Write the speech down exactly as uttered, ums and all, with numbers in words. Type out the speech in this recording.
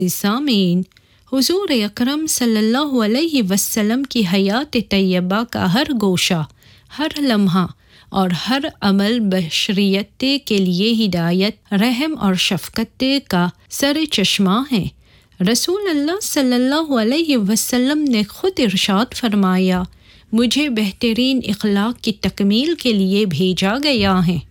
सामीन, हुजूर अकरम सल्लल्लाहु अलैहि वसल्लम की हयात तैयबा का हर गोशा, हर लम्हा और हर अमल बशरियत के लिए हिदायत, रहम और शफ़क़त का सर चश्मा है। रसूल अल्लाह सल्लल्लाहु अलैहि वसल्लम ने खुद इरशाद फरमाया, मुझे बेहतरीन इखलाक की तकमील के लिए भेजा गया है।